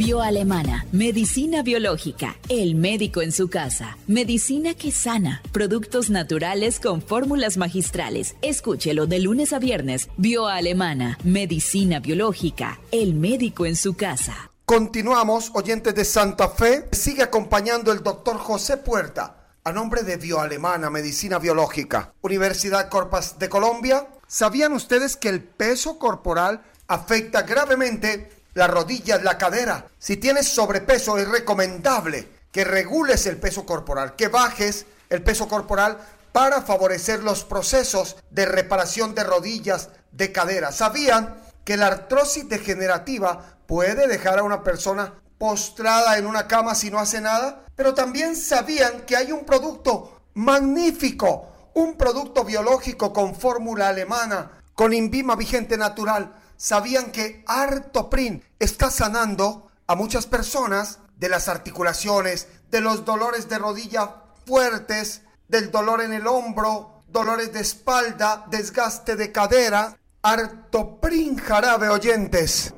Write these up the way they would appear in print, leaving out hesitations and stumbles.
Bioalemana, medicina biológica, el médico en su casa, medicina que sana, productos naturales con fórmulas magistrales. Escúchelo de lunes a viernes. Bioalemana, medicina biológica, el médico en su casa. Continuamos, oyentes de Santa Fe. Sigue acompañando el doctor José Puerta, a nombre de Bioalemana, medicina biológica, Universidad Corpas de Colombia. ¿Sabían ustedes que el peso corporal afecta gravemente las rodillas, la cadera? Si tienes sobrepeso, es recomendable que regules el peso corporal, que bajes el peso corporal para favorecer los procesos de reparación de rodillas, de cadera. ¿Sabían que la artrosis degenerativa puede dejar a una persona postrada en una cama si no hace nada? Pero también sabían que hay un producto magnífico, un producto biológico con fórmula alemana, con Invima Vigente Natural. ¿Sabían que Artoprin está sanando a muchas personas de las articulaciones, de los dolores de rodilla fuertes, del dolor en el hombro, dolores de espalda, desgaste de cadera? Artoprin jarabe, oyentes.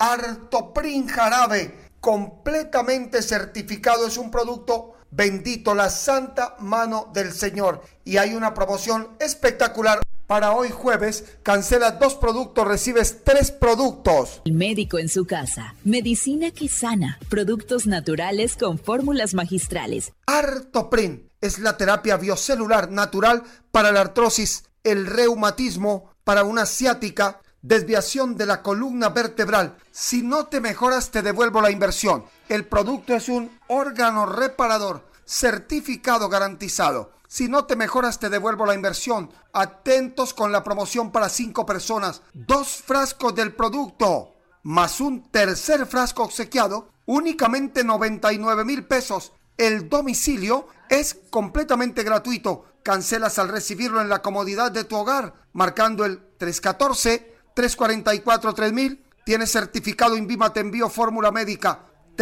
Artoprin jarabe, completamente certificado, es un producto bendito, la santa mano del Señor. Y hay una promoción espectacular. Para hoy jueves, cancelas 2 productos, recibes 3 productos. El médico en su casa, medicina que sana, productos naturales con fórmulas magistrales. Artoprin es la terapia biocelular natural para la artrosis, el reumatismo, para una ciática, desviación de la columna vertebral. Si no te mejoras, te devuelvo la inversión. El producto es un órgano reparador, certificado, garantizado. Si no te mejoras, te devuelvo la inversión. Atentos con la promoción para 5 personas. 2 frascos del producto, más un tercer frasco obsequiado, únicamente 99,000 pesos. El domicilio es completamente gratuito. Cancelas al recibirlo en la comodidad de tu hogar, marcando el 314-344-3000. Tienes certificado Invima, te envío fórmula médica.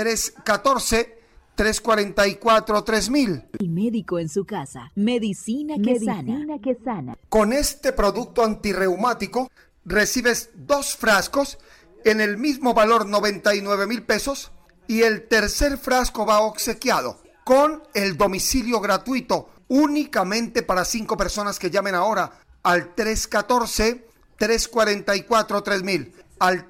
314-344-3000. El médico en su casa, medicina que sana. Con este producto antirreumático recibes 2 frascos en el mismo valor, 99,000 pesos, y el tercer frasco va obsequiado con el domicilio gratuito, únicamente para 5 personas que llamen ahora al 314-344-3000. Al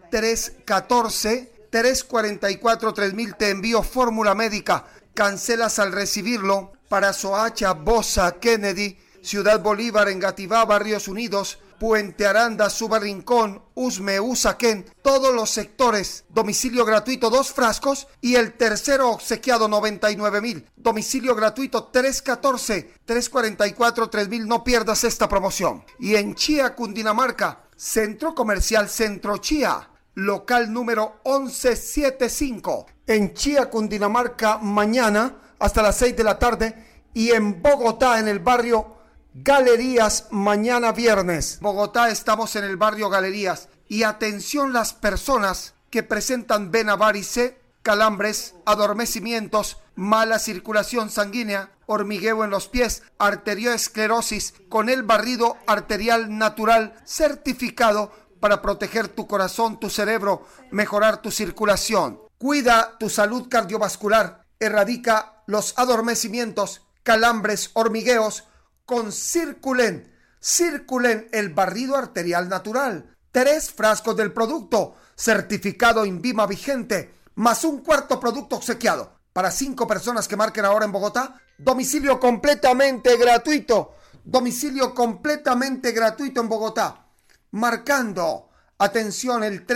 314-344-3000 te envío fórmula médica. Cancelas al recibirlo para Soacha, Bosa, Kennedy, Ciudad Bolívar, Engativá, Barrios Unidos, Puente Aranda, Suba Rincón, Usme, Usaquén, todos los sectores. Domicilio gratuito, 2 frascos, y el tercero obsequiado, 99,000. Domicilio gratuito, 314-344-3000. No pierdas esta promoción. Y en Chía, Cundinamarca, Centro Comercial Centro Chía, local número 1175. En Chía, Cundinamarca, mañana hasta las 6 de la tarde. Y en Bogotá, en el barrio Galerías, mañana viernes. Bogotá, estamos en el barrio Galerías. Y atención, las personas que presentan vena varice, calambres, adormecimientos, mala circulación sanguínea, hormigueo en los pies, arterioesclerosis, con el barrido arterial natural certificado para proteger tu corazón, tu cerebro, mejorar tu circulación. Cuida tu salud cardiovascular, erradica los adormecimientos, calambres, hormigueos con Circulen. Circulen, el barrido arterial natural. 3 frascos del producto, certificado Invima Vigente, más un cuarto producto obsequiado. Para 5 personas que marquen ahora en Bogotá, domicilio completamente gratuito. Domicilio completamente gratuito en Bogotá. Marcando, atención, el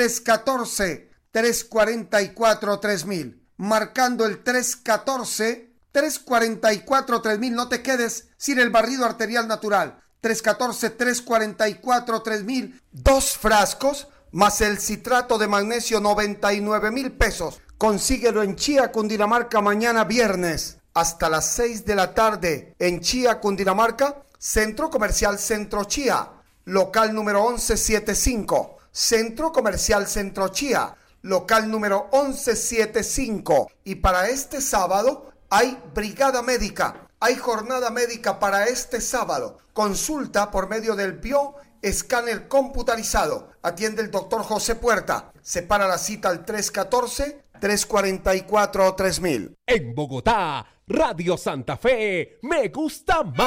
314-344-3000. Marcando el 314-344-3000. No te quedes sin el barrido arterial natural. 314-344-3000. 2 frascos más el citrato de magnesio, 99,000 pesos. Consíguelo en Chía, Cundinamarca, mañana viernes hasta las 6 de la tarde. En Chía, Cundinamarca, Centro Comercial Centro Chía, local número 1175. Centro Comercial Centro Chía, local número 1175. Y para este sábado hay brigada médica, hay jornada médica para este sábado. Consulta por medio del bioescáner computarizado. Atiende el doctor José Puerta. Separa la cita al 314 344-3000. En Bogotá, Radio Santa Fe, me gusta más.